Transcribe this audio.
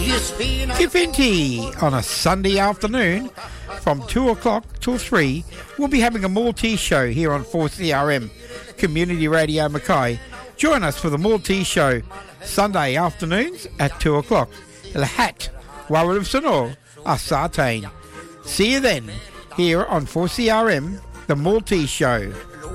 Kifinti on a Sunday afternoon from 2 o'clock till 3. We'll be having a Maltese show here on 4CRM Community Radio Mackay. Join us for the Maltese show Sunday afternoons at 2 o'clock. Lahat, Warrab Sonor, Asartain. See you then here on 4CRM, the Maltese show.